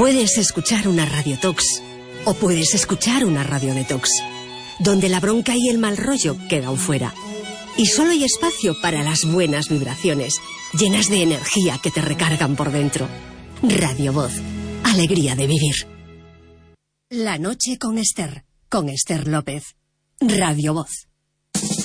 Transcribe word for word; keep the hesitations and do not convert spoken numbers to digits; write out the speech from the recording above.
Puedes escuchar una radiotox o puedes escuchar una radio detox, donde la bronca y el mal rollo quedan fuera. Y solo hay espacio para las buenas vibraciones, llenas de energía que te recargan por dentro. Radio Voz, alegría de vivir. La noche con Esther, con Esther López. Radio Voz.